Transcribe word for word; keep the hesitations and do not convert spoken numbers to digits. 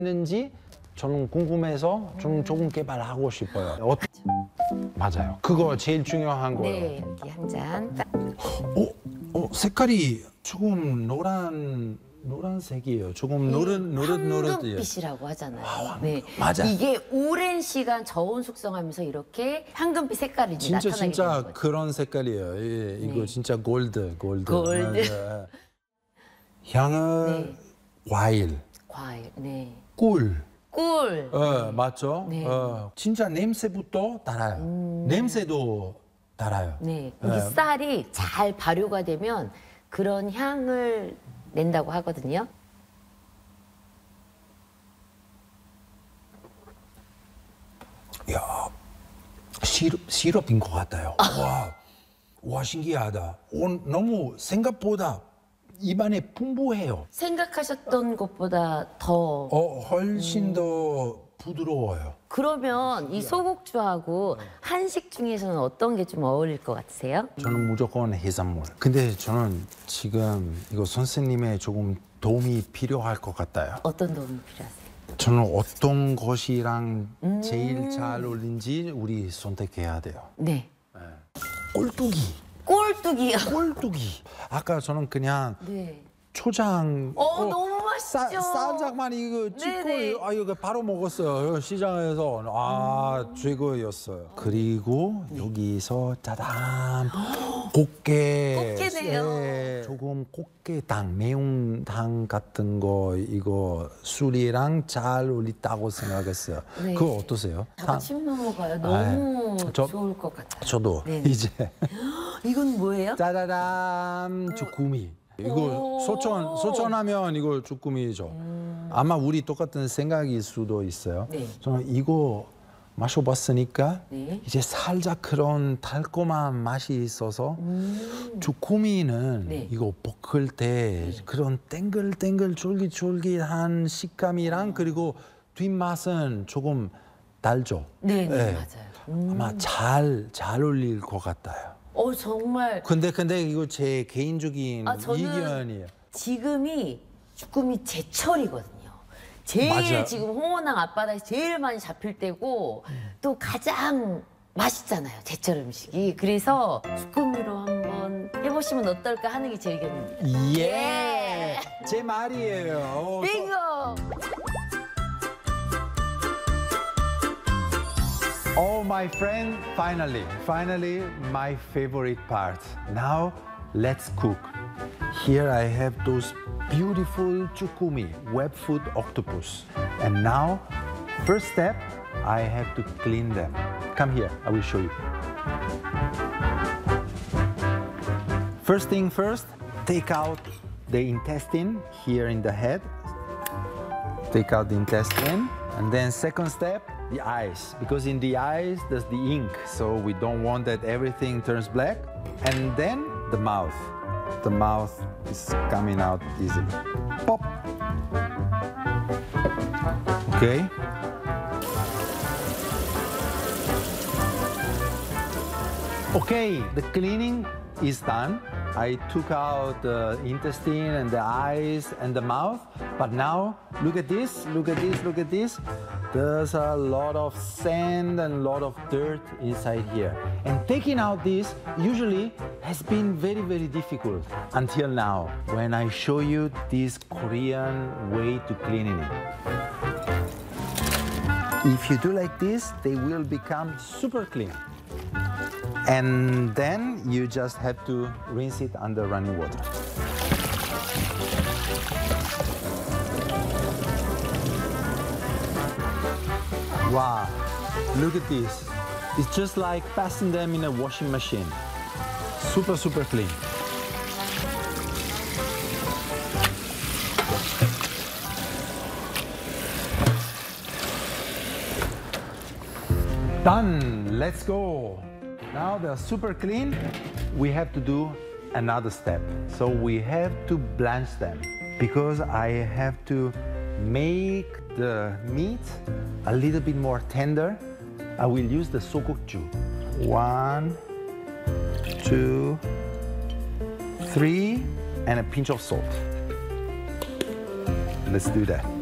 있는지 저는 궁금해서 좀 조금 개발하고 싶어요. 어, 맞아요. 그거 제일 중요한 거예요. 네, 여기 한 잔. 어, 어, 색깔이 조금 노란 노란색이에요. 조금 노릇 노릇 노릇해요. 황금빛이라고 하잖아요. 아, 네, 맞아. 이게 오랜 시간 저온 숙성하면서 이렇게 황금빛 색깔이 이제 진짜 나타나게 진짜 되는 거죠. 그런 색깔이에요. 예, 이거 네. 진짜 골드 골드. 골드. 맞아요. 향은 네. 과일, 과일, 네. 꿀. 꿀. 어, 맞죠? 네. 어, 진짜 냄새부터 달아요. 음. 냄새도 달아요. 네, 여기 네. 쌀이 잘 발효가 되면 그런 향을 낸다고 하거든요. 야, 시럽, 시럽인 것 같아요. 와, 와 신기하다. 오, 너무 생각보다 입안에 풍부해요. 생각하셨던 것보다 더. 어, 훨씬 더 부드러워요. 그러면 이 소국주하고 한식 중에서는 어떤 게 좀 어울릴 것 같으세요? 저는 무조건 해산물. 근데 저는 지금 이거 선생님의 조금 도움이 필요할 것 같아요. 어떤 도움이 필요하세요? 저는 어떤 것이랑 제일 잘 어울리는지 우리 선택해야 돼요. 네. 꼴뚜기. 꼴뚜기요. 꼴뚜기. 아까 저는 그냥 네. 초장. 어, 너무 맛있죠. 살짝만 이거 찍고 네네. 아 이거 바로 먹었어요. 시장에서 아 최고였어요. 그리고 여기서 짜담 꽃게. 꽃게네요. 예, 조금 꽃게탕, 매운탕 같은 거 이거 술이랑 잘 어울린다고 생각했어요. 네. 그거 어떠세요? 잠깐 탕? 침 넘어가요. 너무 아, 저- 좋을 것 같아요. 저도 네. 이제 이건 뭐예요? 짜라람 주꾸미. 이거 오. 소천 소천하면 이거 주꾸미죠. 아마 우리 똑같은 생각일 수도 있어요. 네. 저는 이거 마셔봤으니까 네. 이제 살짝 그런 달콤한 맛이 있어서 음. 주꾸미는 네. 이거 볶을 때 그런 땡글땡글 쫄깃쫄깃한 식감이랑 그리고 뒷맛은 조금 달죠. 네, 네, 네. 맞아요. 음. 아마 잘 잘 어울릴 것 같아요. 어, 정말 근데 근데 이거 제 개인적인 아, 저는 의견이에요. 지금이 주꾸미 제철이거든요. 제일 맞아요. 지금 홍원항 앞바다에서 제일 많이 잡힐 때고 또 가장 맛있잖아요. 제철 음식이. 그래서 주꾸미로 한번 해보시면 어떨까 하는 게 제 의견입니다. 예, 제 말이에요. 빙고! Oh, my friend, finally, finally, my favorite part. Now, let's cook. Here I have those beautiful chukumi, webfoot octopus. And now, first step, I have to clean them. Come here, I will show you. First thing first, take out the intestine here in the head. Take out the intestine. And then second step, the eyes. Because in the eyes, there's the ink. So we don't want that everything turns black. And then the mouth. The mouth is coming out easily. Pop. Okay. Okay, the cleaning is done. I took out the intestine and the eyes and the mouth, but now look at this, look at this, look at this. There's a lot of sand and a lot of dirt inside here. And taking out this usually has been very, very difficult until now when I show you this Korean way to cleaning it. If you do like this, they will become super clean. And then you just have to rinse it under running water. Wow, look at this. It's just like passing them in a washing machine. Super, super clean. Done, let's go. Now they're super clean. We have to do another step. So we have to blanch them because I have to make the meat a little bit more tender. I will use the sokokju. One, two, three, and a pinch of salt. Let's do that.